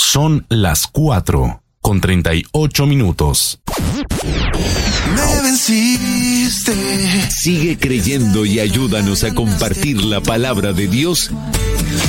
Son las 4:38. Me venciste. Sigue creyendo y ayúdanos a compartir la palabra de Dios